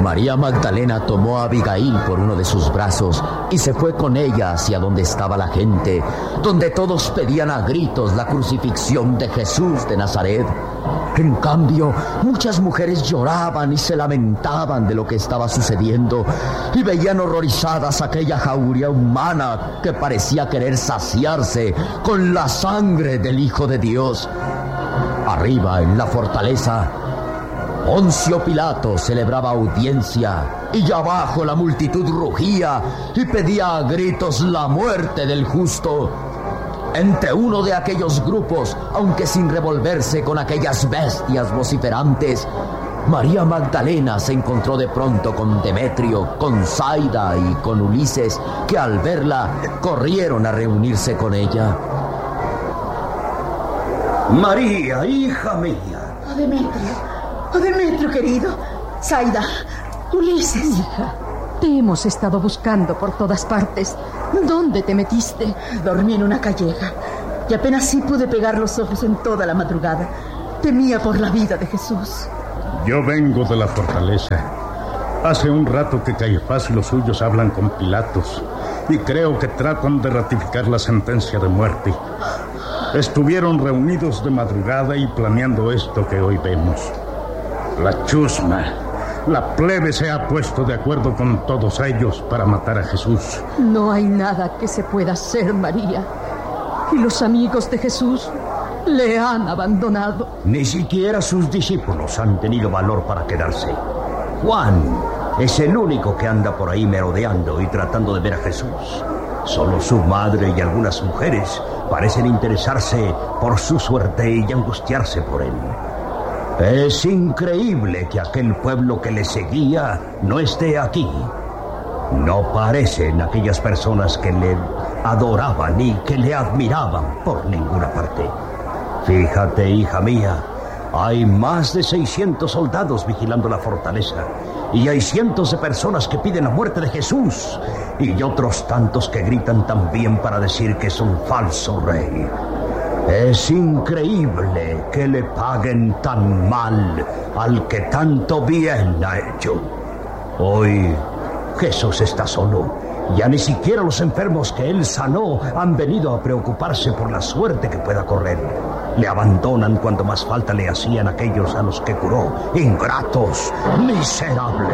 María Magdalena tomó a Abigail por uno de sus brazos y se fue con ella hacia donde estaba la gente, donde todos pedían a gritos la crucifixión de Jesús de Nazaret. En cambio, muchas mujeres lloraban y se lamentaban de lo que estaba sucediendo y veían horrorizadas aquella jauría humana que parecía querer saciarse con la sangre del Hijo de Dios. Arriba, en la fortaleza, Poncio Pilato celebraba audiencia y abajo la multitud rugía y pedía a gritos la muerte del justo. Entre uno de aquellos grupos, aunque sin revolverse con aquellas bestias vociferantes, María Magdalena se encontró de pronto con Demetrio, con Zaida y con Ulises, que al verla corrieron a reunirse con ella. María, hija mía. Demetrio, querido. Zaida, Ulises. Hija, te hemos estado buscando por todas partes. ¿Dónde te metiste? Dormí en una calleja y apenas sí pude pegar los ojos en toda la madrugada. Temía por la vida de Jesús. Yo vengo de la fortaleza. Hace un rato que Caifás y los suyos hablan con Pilatos y creo que tratan de ratificar la sentencia de muerte. Estuvieron reunidos de madrugada y planeando esto que hoy vemos. La chusma, la plebe se ha puesto de acuerdo con todos ellos para matar a Jesús. No hay nada que se pueda hacer, María. Y los amigos de Jesús le han abandonado. Ni siquiera sus discípulos han tenido valor para quedarse. Juan es el único que anda por ahí merodeando y tratando de ver a Jesús. Solo su madre y algunas mujeres parecen interesarse por su suerte y angustiarse por él. Es increíble que aquel pueblo que le seguía no esté aquí. No parecen aquellas personas que le adoraban y que le admiraban por ninguna parte. Fíjate, hija mía, hay más de 600 soldados vigilando la fortaleza y hay cientos de personas que piden la muerte de Jesús y otros tantos que gritan también para decir que es un falso rey. Es increíble que le paguen tan mal al que tanto bien ha hecho. Hoy Jesús está solo. Ya ni siquiera los enfermos que él sanó han venido a preocuparse por la suerte que pueda correr. Le abandonan cuando más falta le hacían aquellos a los que curó. Ingratos, miserables.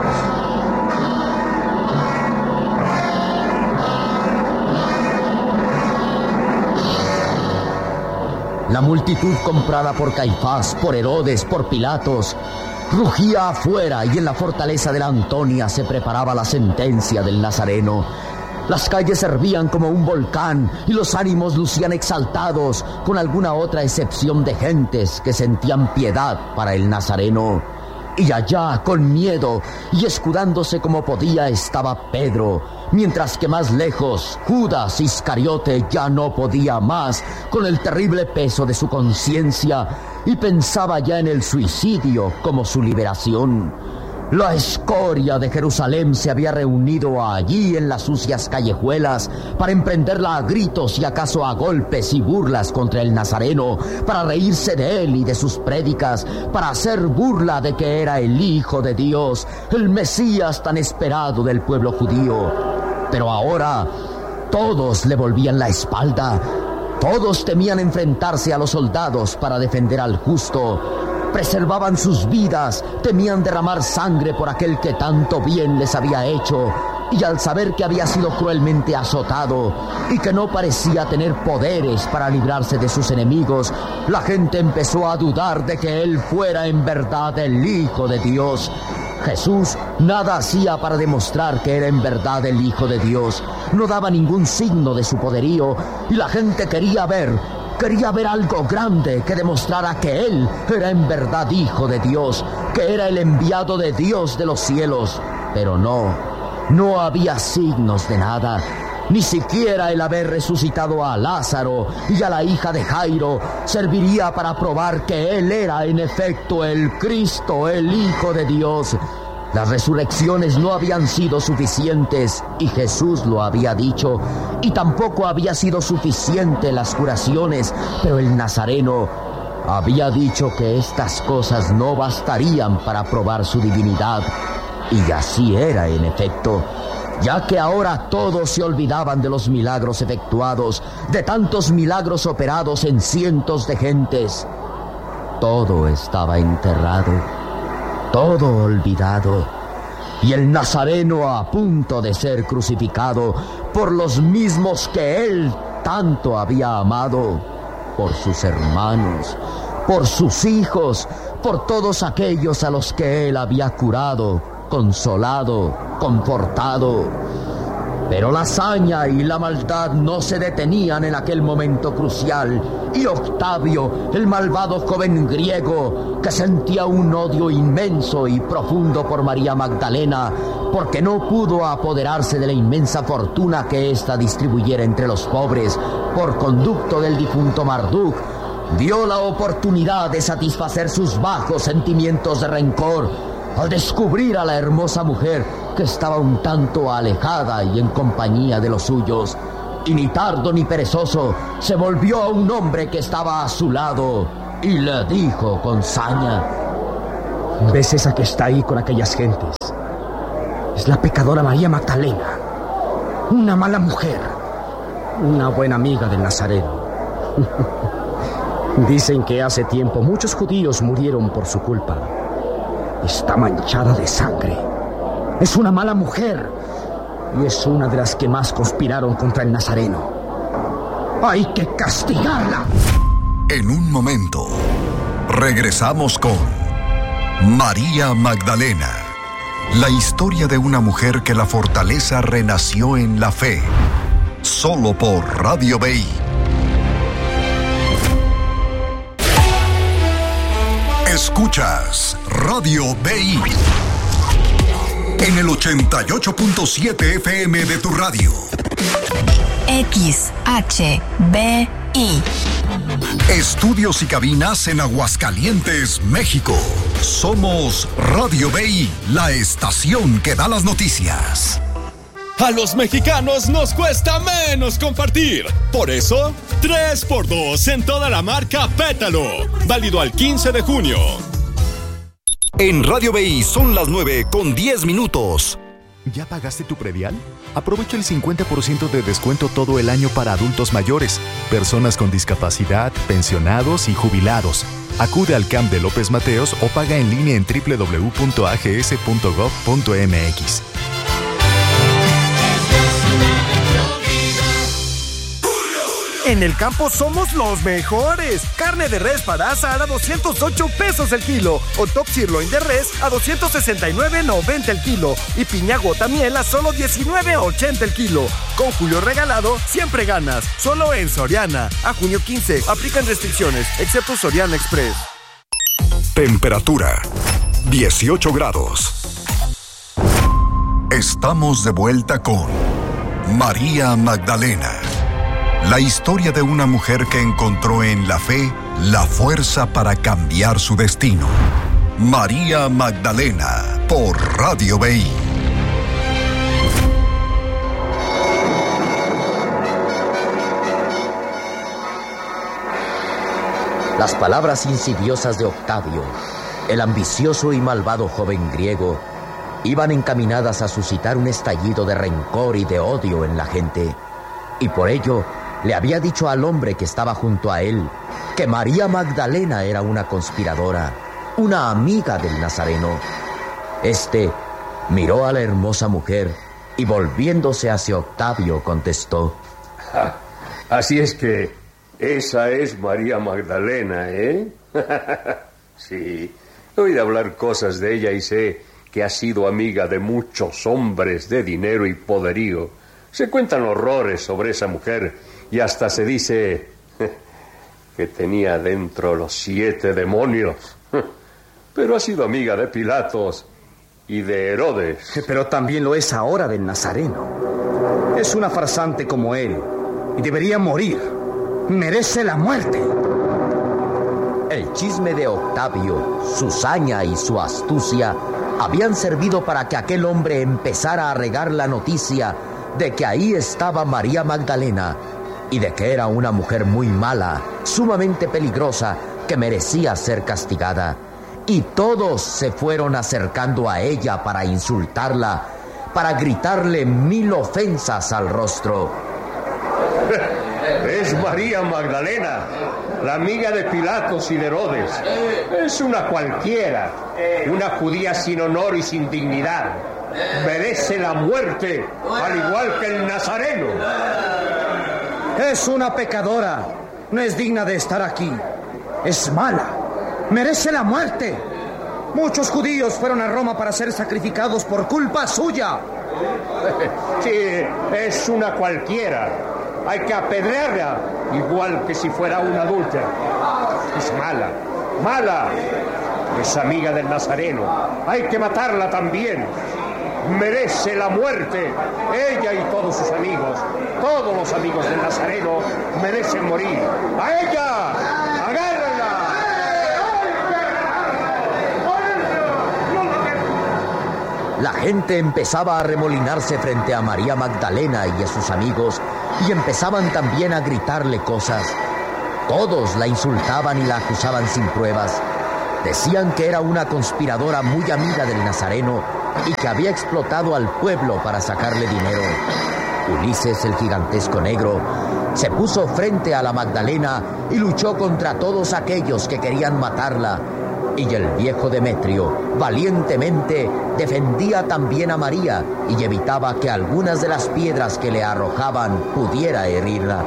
La multitud comprada por Caifás, por Herodes, por Pilatos, rugía afuera y en la fortaleza de la Antonia se preparaba la sentencia del Nazareno. Las calles hervían como un volcán y los ánimos lucían exaltados, con alguna otra excepción de gentes que sentían piedad para el Nazareno. Y allá, con miedo y escudándose como podía, estaba Pedro, mientras que más lejos, Judas Iscariote ya no podía más con el terrible peso de su conciencia y pensaba ya en el suicidio como su liberación. La escoria de Jerusalén se había reunido allí en las sucias callejuelas para emprenderla a gritos y acaso a golpes y burlas contra el Nazareno, para reírse de él y de sus prédicas, para hacer burla de que era el Hijo de Dios, el Mesías tan esperado del pueblo judío. Pero ahora todos le volvían la espalda, todos temían enfrentarse a los soldados para defender al justo. Preservaban sus vidas, temían derramar sangre por aquel que tanto bien les había hecho, y al saber que había sido cruelmente azotado y que no parecía tener poderes para librarse de sus enemigos, la gente empezó a dudar de que él fuera en verdad el Hijo de Dios. Jesús nada hacía para demostrar que era en verdad el Hijo de Dios, no daba ningún signo de su poderío, y la gente quería ver algo grande que demostrara que él era en verdad Hijo de Dios, que era el enviado de Dios de los cielos. Pero no había signos de nada. Ni siquiera el haber resucitado a Lázaro y a la hija de Jairo serviría para probar que él era en efecto el Cristo, el Hijo de Dios. Las resurrecciones no habían sido suficientes, y Jesús lo había dicho, y tampoco había sido suficiente las curaciones, pero el Nazareno había dicho que estas cosas no bastarían para probar su divinidad. Y así era, en efecto, ya que ahora todos se olvidaban de los milagros efectuados, de tantos milagros operados en cientos de gentes. Todo estaba enterrado, todo olvidado, y el Nazareno a punto de ser crucificado por los mismos que él tanto había amado, por sus hermanos, por sus hijos, por todos aquellos a los que él había curado, consolado, confortado. Pero la hazaña y la maldad no se detenían en aquel momento crucial, y Octavio, el malvado joven griego, que sentía un odio inmenso y profundo por María Magdalena, porque no pudo apoderarse de la inmensa fortuna que ésta distribuyera entre los pobres por conducto del difunto Marduk, vio la oportunidad de satisfacer sus bajos sentimientos de rencor al descubrir a la hermosa mujer que estaba un tanto alejada y en compañía de los suyos. Y ni tardo ni perezoso se volvió a un hombre que estaba a su lado y le dijo con saña: ¿Ves esa que está ahí con aquellas gentes? Es la pecadora María Magdalena, una mala mujer, una buena amiga del Nazareno. Dicen que hace tiempo muchos judíos murieron por su culpa. Está manchada de sangre. Es una mala mujer y es una de las que más conspiraron contra el Nazareno. ¡Hay que castigarla! En un momento, regresamos con María Magdalena, la historia de una mujer que la fortaleza renació en la fe, solo por Radio BI. Escuchas Radio BI en el 88.7 FM de tu radio. XHBI. Estudios y cabinas en Aguascalientes, México. Somos Radio BI, la estación que da las noticias. A los mexicanos nos cuesta menos compartir. Por eso, 3x2 en toda la marca Pétalo. Válido al 15 de junio. En Radio BI son las 9:10. ¿Ya pagaste tu predial? Aprovecha el 50% de descuento todo el año para adultos mayores, personas con discapacidad, pensionados y jubilados. Acude al CAMP de López Mateos o paga en línea en www.ags.gov.mx. En el campo somos los mejores. Carne de res para asar a 208 pesos el kilo. O top sirloin de res a 269.90 el kilo. Y piña gota miel a solo 19.80 el kilo. Con Julio regalado, siempre ganas. Solo en Soriana. A junio 15. Aplican restricciones, excepto Soriana Express. Temperatura: 18 grados. Estamos de vuelta con María Magdalena. La historia de una mujer que encontró en la fe la fuerza para cambiar su destino. María Magdalena, por Radio BI. Las palabras insidiosas de Octavio, el ambicioso y malvado joven griego, iban encaminadas a suscitar un estallido de rencor y de odio en la gente. Y por ello le había dicho al hombre que estaba junto a él que María Magdalena era una conspiradora, una amiga del Nazareno. Este miró a la hermosa mujer y volviéndose hacia Octavio contestó: Así es que esa es María Magdalena, ¿eh? Sí, he oído hablar cosas de ella y sé que ha sido amiga de muchos hombres de dinero y poderío. Se cuentan horrores sobre esa mujer y hasta se dice que tenía dentro los 7 demonios. Pero ha sido amiga de Pilatos y de Herodes. Pero también lo es ahora del Nazareno. Es una farsante como él y debería morir. Merece la muerte. El chisme de Octavio, su saña y su astucia habían servido para que aquel hombre empezara a regar la noticia de que ahí estaba María Magdalena y de que era una mujer muy mala, sumamente peligrosa, que merecía ser castigada. y todos se fueron acercando a ella para insultarla, para gritarle 1000 ofensas al rostro. Es María Magdalena, la amiga de Pilatos y de Herodes. Es una cualquiera, una judía sin honor y sin dignidad. Merece la muerte, al igual que el Nazareno. Es una pecadora, no es digna de estar aquí. Es mala, merece la muerte. Muchos judíos fueron a Roma para ser sacrificados por culpa suya. Sí, es una cualquiera. Hay que apedrearla, igual que si fuera una adúltera. Es mala, mala. Es amiga del Nazareno. Hay que matarla también. Merece la muerte. Ella y todos sus amigos, todos los amigos del Nazareno, merecen morir. ¡A ella! ¡Agárrenla! La gente empezaba a remolinarse frente a María Magdalena y a sus amigos, y empezaban también a gritarle cosas. Todos la insultaban y la acusaban sin pruebas. Decían que era una conspiradora muy amiga del Nazareno y que había explotado al pueblo para sacarle dinero. Ulises, el gigantesco negro, se puso frente a la Magdalena y luchó contra todos aquellos que querían matarla. Y el viejo Demetrio valientemente defendía también a María y evitaba que algunas de las piedras que le arrojaban pudiera herirla.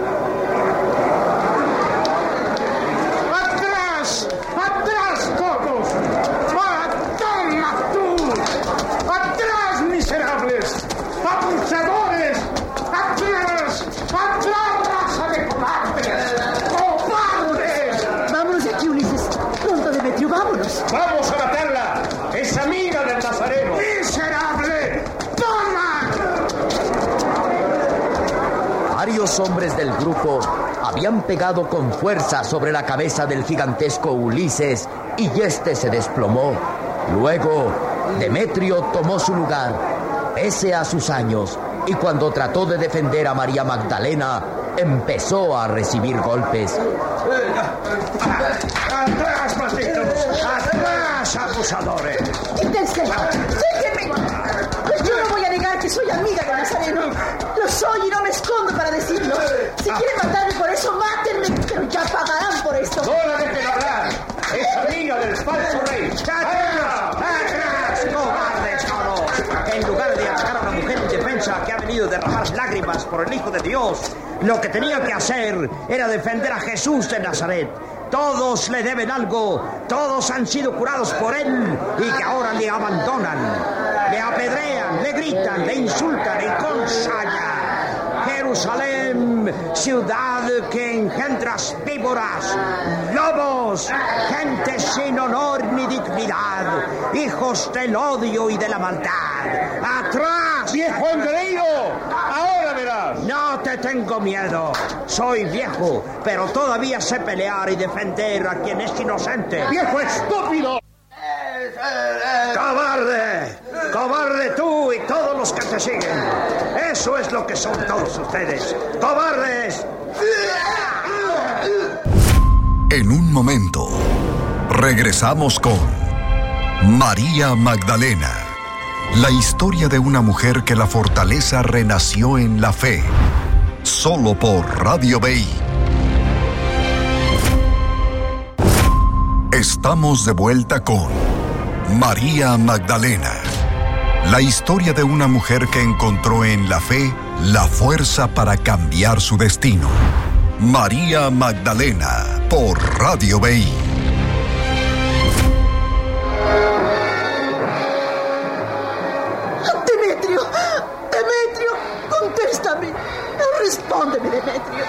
¡Atrás! ¡Atrás todos! ¡Toma tú! ¡Atrás, miserables! ¡Abusadores! ¡Atrás! ¡Atrás, raza de cobardes! ¡Cobardes! Vámonos de aquí, Ulises. Pronto, Demetrio, vámonos. ¡Vamos a matarla! ¡Es amiga del Nazareno! ¡Miserable! ¡Toma! Varios hombres del grupo habían pegado con fuerza sobre la cabeza del gigantesco Ulises y éste se desplomó. Luego, Demetrio tomó su lugar, pese a sus años, y cuando trató de defender a María Magdalena, empezó a recibir golpes. ¡Atrás, malditos! ¡Atrás, abusadores! ¡Quítense! ¡Déjenme! Yo no voy a negar que soy amiga de Nazareno. Lo soy y no me escondo para decirlo. Si quieren matarme por eso, mátenme, pero ya pagarán por esto. ¡No la dejen hablar! ¡Es amiga del falso rey! ¡Atrás! ¡Cobardes todos! En lugar de atacar a una mujer indefensa que ha venido a derramar lágrimas por el Hijo de Dios, lo que tenía que hacer era defender a Jesús de Nazaret. Todos le deben algo, todos han sido curados por él y que ahora le abandonan, le apedrean, le gritan, le insultan y con saña. Jerusalén, ciudad que engendras víboras, lobos, gente sin honor ni dignidad, hijos del odio y de la maldad. ¡Atrás! ¡Viejo engreído! ¡Ahora verás! No te tengo miedo. Soy viejo, pero todavía sé pelear y defender a quien es inocente. ¡Viejo estúpido! ¡Cobarde! ¡Cobarde tú y todos los que te siguen! Eso es lo que son todos ustedes. ¡Cobardes! En un momento, regresamos con María Magdalena. La historia de una mujer que la fortaleza renació en la fe. Solo por Radio BI. Estamos de vuelta con María Magdalena. La historia de una mujer que encontró en la fe la fuerza para cambiar su destino. María Magdalena por Radio BI. ¡Demetrio! ¡Contéstame! ¡Respóndeme, Demetrio!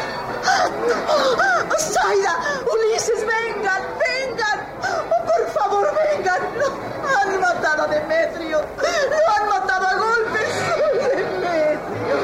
¡Zaida! ¡Ulises, vengan! ¡Oh, por favor, vengan! ¡Han matado a Demetrio! ¡Lo han matado a golpes! ¡Demetrio!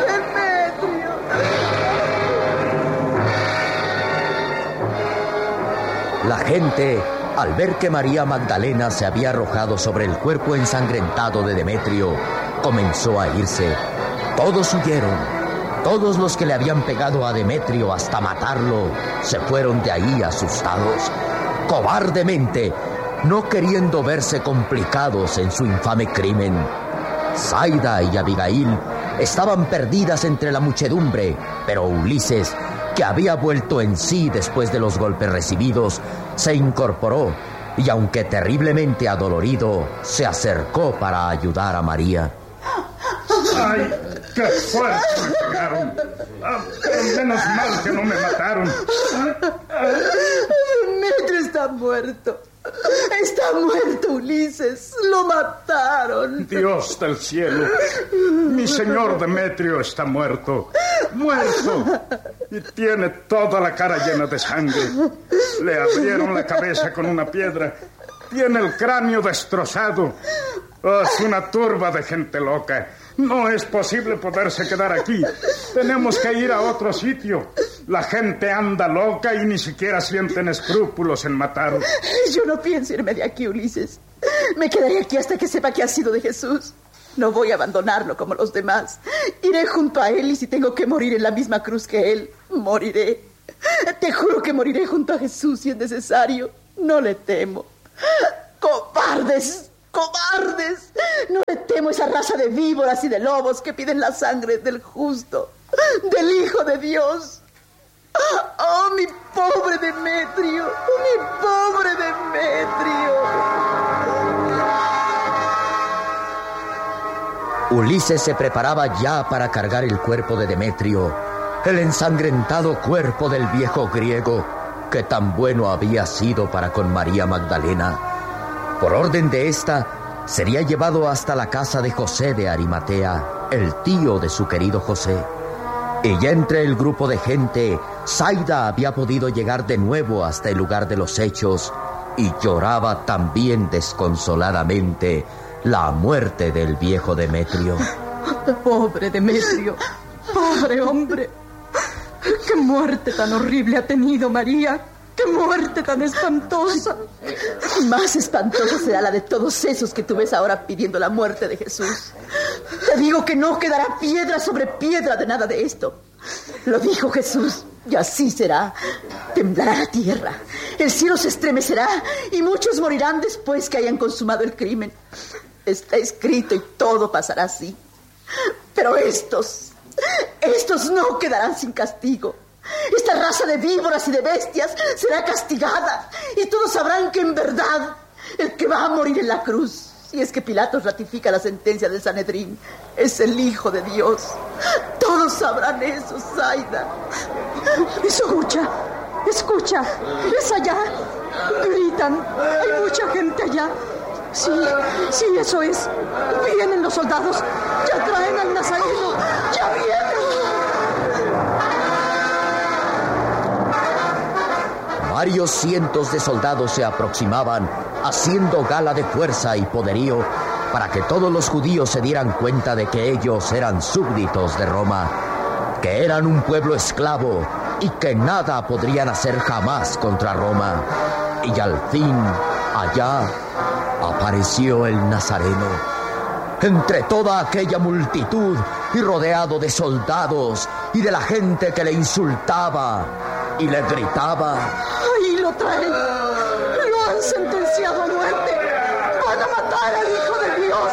La gente, al ver que María Magdalena se había arrojado sobre el cuerpo ensangrentado de Demetrio, comenzó a irse. Todos huyeron. Todos los que le habían pegado a Demetrio hasta matarlo se fueron de ahí asustados. Cobardemente no queriendo verse complicados en su infame crimen. Zaida y Abigail estaban perdidas entre la muchedumbre, pero Ulises, que había vuelto en sí después de los golpes recibidos, se incorporó y, aunque terriblemente adolorido, se acercó para ayudar a María. ¡Ay, qué fuerte me pegaron! Pero menos mal que no me mataron. Demetrio está muerto. Está muerto, Ulises. Lo mataron. Dios del cielo. Mi señor Demetrio está muerto. ¡Muerto! Y tiene toda la cara llena de sangre. Le abrieron la cabeza con una piedra. Tiene el cráneo destrozado. Oh, es una turba de gente loca. No es posible poderse quedar aquí. Tenemos que ir a otro sitio. La gente anda loca y ni siquiera sienten escrúpulos en matar. Yo no pienso irme de aquí, Ulises. Me quedaré aquí hasta que sepa qué ha sido de Jesús. No voy a abandonarlo como los demás. Iré junto a él y si tengo que morir en la misma cruz que él, moriré. Te juro que moriré junto a Jesús si es necesario. No le temo. ¡Cobardes! ¡Cobardes! No le temo esa raza de víboras y de lobos que piden la sangre del justo, del Hijo de Dios. ¡Oh, mi pobre Demetrio! ¡Mi pobre Demetrio! Ulises se preparaba ya para cargar el cuerpo de Demetrio, el ensangrentado cuerpo del viejo griego que tan bueno había sido para con María Magdalena. Por orden de esta, sería llevado hasta la casa de José de Arimatea, el tío de su querido José. Y ya entre el grupo de gente, Zaida había podido llegar de nuevo hasta el lugar de los hechos y lloraba también desconsoladamente la muerte del viejo Demetrio. Pobre Demetrio, pobre hombre. ¡Qué muerte tan horrible ha tenido María! ¡Qué muerte tan espantosa! Más espantosa será la de todos esos que tú ves ahora pidiendo la muerte de Jesús. Te digo que no quedará piedra sobre piedra de nada de esto. Lo dijo Jesús, y así será. Temblará la tierra, el cielo se estremecerá, y muchos morirán después que hayan consumado el crimen. Está escrito y todo pasará así. Pero estos no quedarán sin castigo. Esta raza de víboras y de bestias será castigada y todos sabrán que en verdad el que va a morir en la cruz, si es que Pilatos ratifica la sentencia del Sanedrín, es el Hijo de Dios. Todos sabrán eso, Zaida. Escucha, escucha, es allá. Gritan, hay mucha gente allá. Sí, eso es. Vienen los soldados, ya traen al Nazareno, ya vienen. Varios cientos de soldados se aproximaban, haciendo gala de fuerza y poderío, para que todos los judíos se dieran cuenta de que ellos eran súbditos de Roma, que eran un pueblo esclavo y que nada podrían hacer jamás contra Roma. Y al fin, allá, apareció el Nazareno, entre toda aquella multitud y rodeado de soldados y de la gente que le insultaba y le gritaba. ¡Ahí lo traen! ¡Lo han sentenciado a muerte! ¡Van a matar al Hijo de Dios!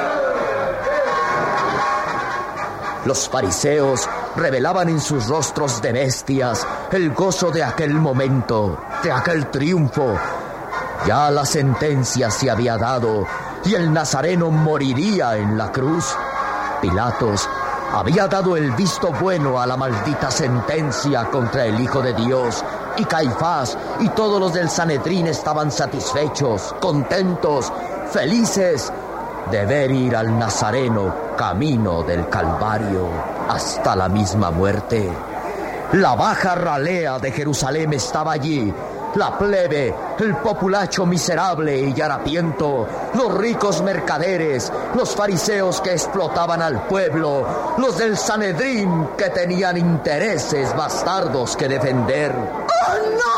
Los fariseos revelaban en sus rostros de bestias el gozo de aquel momento, de aquel triunfo. Ya la sentencia se había dado y el Nazareno moriría en la cruz. Pilatos había dado el visto bueno a la maldita sentencia contra el Hijo de Dios, y Caifás y todos los del Sanedrín estaban satisfechos, contentos, felices de ver ir al Nazareno camino del Calvario hasta la misma muerte. La baja ralea de Jerusalén estaba allí, la plebe, el populacho miserable y harapiento, los ricos mercaderes, los fariseos que explotaban al pueblo, los del Sanedrín que tenían intereses bastardos que defender. ¡Oh,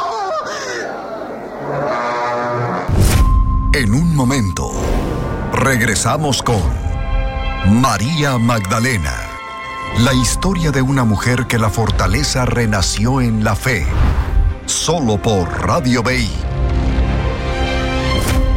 no! En un momento, regresamos con María Magdalena, la historia de una mujer que la fortaleza renació en la fe. Solo por Radio BI.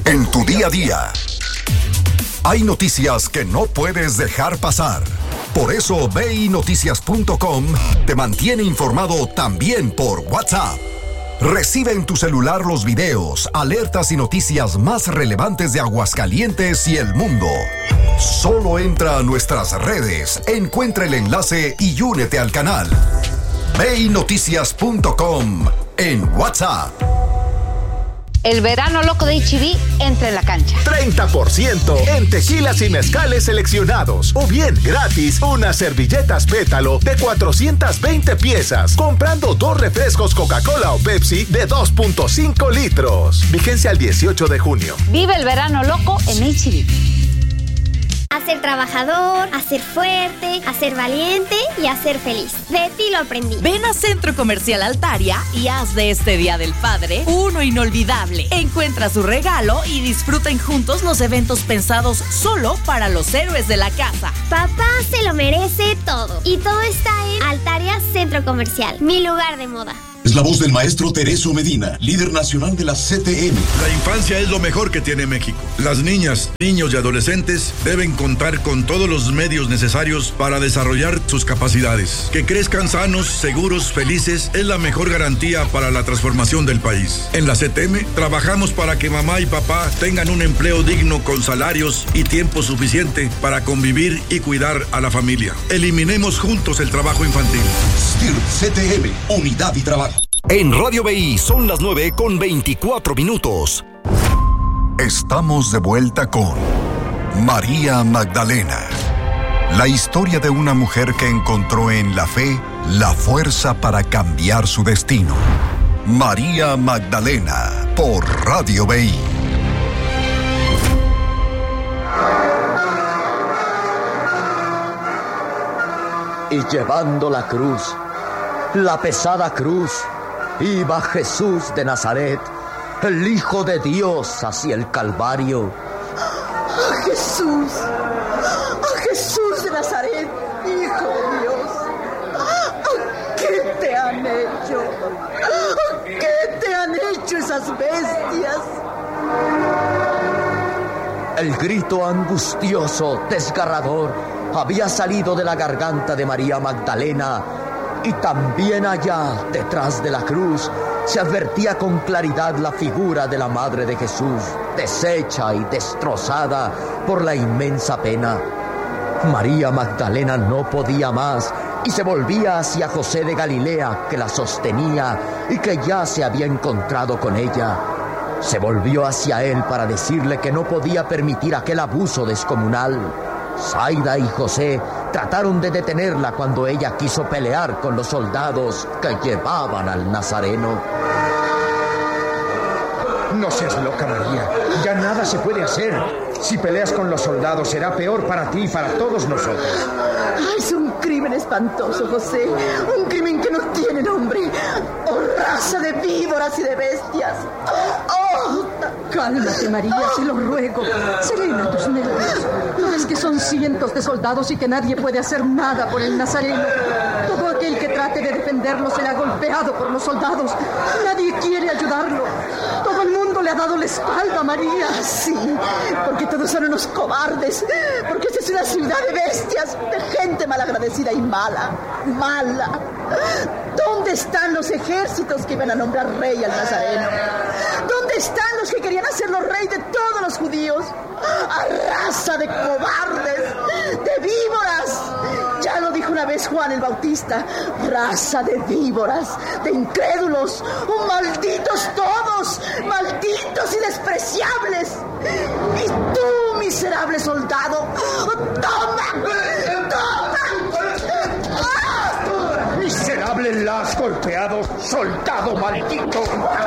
En tu día a día, hay noticias que no puedes dejar pasar. Por eso VINoticias.com te mantiene informado también por WhatsApp. Recibe en tu celular los videos, alertas y noticias más relevantes de Aguascalientes y el mundo. Solo entra a nuestras redes, encuentra el enlace y únete al canal. VINoticias.com en WhatsApp. El verano loco de H-E-B entra en la cancha. 30% en tequilas y mezcales seleccionados. O bien, gratis, unas servilletas pétalo de 420 piezas. Comprando 2 refrescos Coca-Cola o Pepsi de 2.5 litros. Vigencia al 18 de junio. Vive el verano loco en H-E-B. A ser trabajador, a ser fuerte, a ser valiente y a ser feliz. De ti lo aprendí. Ven a Centro Comercial Altaria y haz de este Día del Padre uno inolvidable. Encuentra su regalo y disfruten juntos los eventos pensados solo para los héroes de la casa. Papá se lo merece todo. Y todo está en Altaria Centro Comercial, mi lugar de moda. Es la voz del maestro Teresio Medina, líder nacional de la CTM. La infancia es lo mejor que tiene México. Las niñas, niños y adolescentes deben contar con todos los medios necesarios para desarrollar sus capacidades. Que crezcan sanos, seguros, felices es la mejor garantía para la transformación del país. En la CTM trabajamos para que mamá y papá tengan un empleo digno con salarios y tiempo suficiente para convivir y cuidar a la familia. Eliminemos juntos el trabajo infantil. STIR CTM, unidad y trabajo. En Radio BI son las 9:24. Estamos de vuelta con María Magdalena. La historia de una mujer que encontró en la fe la fuerza para cambiar su destino. María Magdalena, por Radio BI. Y llevando la cruz, la pesada cruz, iba Jesús de Nazaret, el Hijo de Dios, hacia el Calvario. ¡A Jesús! ¡A Jesús de Nazaret, Hijo de Dios! ¿Qué te han hecho? ¿Qué te han hecho esas bestias? El grito angustioso, desgarrador, había salido de la garganta de María Magdalena. Y también allá, detrás de la cruz, se advertía con claridad la figura de la Madre de Jesús, deshecha y destrozada por la inmensa pena. María Magdalena no podía más y se volvía hacia José de Galilea, que la sostenía y que ya se había encontrado con ella. Se volvió hacia él para decirle que no podía permitir aquel abuso descomunal. Zaida y José trataron de detenerla cuando ella quiso pelear con los soldados que llevaban al Nazareno. No seas loca, María. Ya nada se puede hacer. Si peleas con los soldados será peor para ti y para todos nosotros. Es un crimen espantoso, José. Un crimen que no tiene nombre. ¡Oh, raza de víboras y de bestias! ¡Oh! Cálmate, María, se lo ruego. Serena tus nervios. ¿No ves que son cientos de soldados y que nadie puede hacer nada por el Nazareno? Todo aquel que trate de defenderlo será golpeado por los soldados. Nadie quiere ayudarlo. Todo el mundo le ha dado la espalda, María. Sí, porque todos son unos cobardes. Porque esta es una ciudad de bestias, de gente malagradecida y mala. Mala. ¿Dónde están los ejércitos que iban a nombrar rey al Nazareno? ¿Dónde están los que querían hacerlo rey de todos los judíos? ¡A raza de cobardes! ¡De víboras! Ya lo dijo una vez Juan el Bautista. ¡Raza de víboras! ¡De incrédulos! ¡Oh, malditos todos! ¡Malditos y despreciables! ¡Y tú, miserable soldado! ¡Toma! ¡Toma! ¡Miserable, la has golpeado, soldado maldito!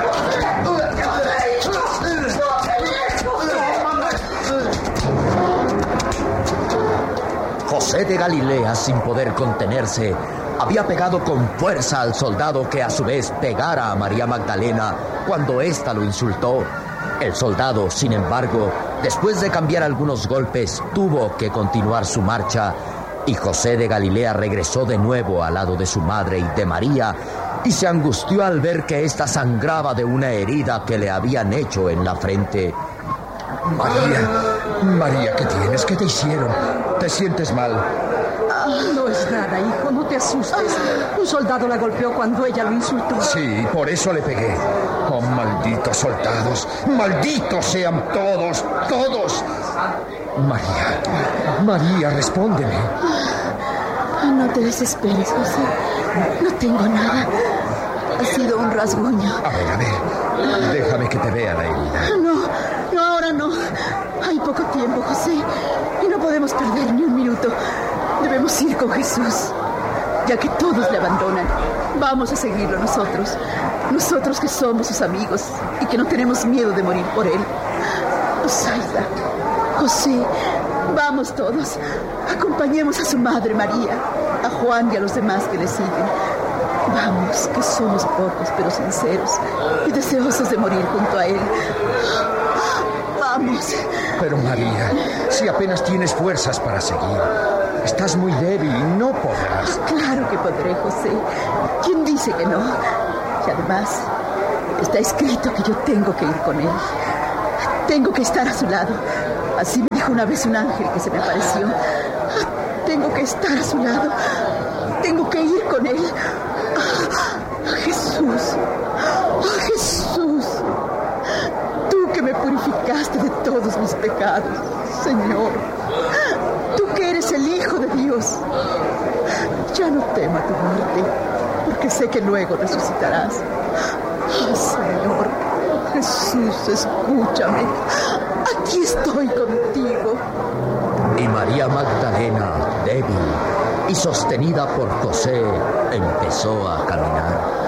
José de Galilea, sin poder contenerse, había pegado con fuerza al soldado que a su vez pegara a María Magdalena cuando ésta lo insultó. El soldado, sin embargo, después de cambiar algunos golpes, tuvo que continuar su marcha y José de Galilea regresó de nuevo al lado de su madre y de María y se angustió al ver que ésta sangraba de una herida que le habían hecho en la frente. María, ¿qué tienes? ¿Qué te hicieron? ¿Te sientes mal? No es nada, hijo, no te asustes. Un soldado la golpeó cuando ella lo insultó. Sí, por eso le pegué. Oh, malditos soldados. Malditos sean todos, todos. María, respóndeme. No te desesperes, José. No tengo nada. Ha sido un rasguño. A ver. Déjame que te vea la herida. No, ahora no. Hay poco tiempo, José. Y no podemos perder ni un minuto. Debemos ir con Jesús. Ya que todos le abandonan, vamos a seguirlo nosotros. Nosotros que somos sus amigos y que no tenemos miedo de morir por él. Osaida, José, vamos todos. Acompañemos a su madre María, a Juan y a los demás que le siguen. Vamos, que somos pocos pero sinceros y deseosos de morir junto a él. Vamos. Pero María, si apenas tienes fuerzas para seguir, estás muy débil y no podrás. Claro que podré, José. ¿Quién dice que no? Y además, está escrito que yo tengo que ir con él. Tengo que estar a su lado. Así me dijo una vez un ángel que se me apareció. Tengo que estar a su lado. Tengo que ir con él. Jesús. Jesús. Tú que me purificaste de todos mis pecados, Señor. Tú que eres el Hijo de Dios. Ya no tema tu muerte, porque sé que luego resucitarás. Oh, Señor, Jesús, escúchame. Aquí estoy contigo. Y María Magdalena, débil y sostenida por José, empezó a caminar.